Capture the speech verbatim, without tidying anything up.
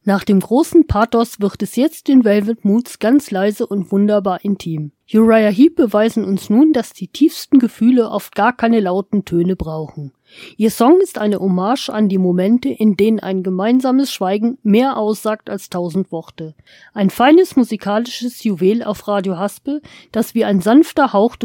Nach dem großen Pathos wird es jetzt in Velvet Moods ganz leise und wunderbar intim. Uriah Heep beweisen uns nun, dass die tiefsten Gefühle oft gar keine lauten Töne brauchen. Ihr Song ist eine Hommage an die Momente, in denen ein gemeinsames Schweigen mehr aussagt als tausend Worte. Ein feines musikalisches Juwel auf Radio Haspel, das wie ein sanfter Hauch